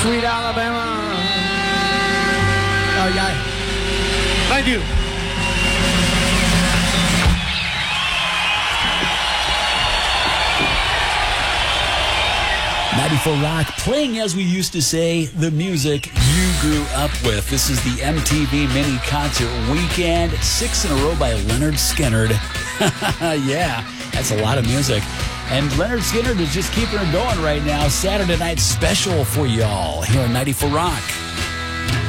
Sweet Alabama. Oh, yeah. Thank you. '94 Rock, playing, as we used to say, the music you grew up with. This is the MTV Mini Concert Weekend, 6 in a row by Leonard Skinner. Yeah, that's a lot of music. And Leonard Skinner is just keeping it going right now. Saturday night special for y'all here on '94 Rock.